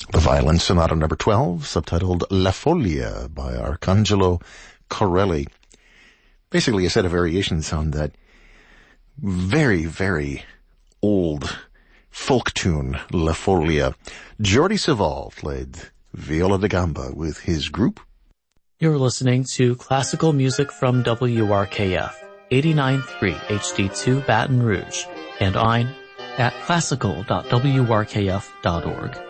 The Violin Sonata number 12, subtitled La Folia by Arcangelo Corelli. Basically a set of variations on that very, very old folk tune, La Folia. Jordi Savall played viola da gamba with his group. You're listening to classical music from WRKF, 89.3 HD2 Baton Rouge, and on at classical.wrkf.org.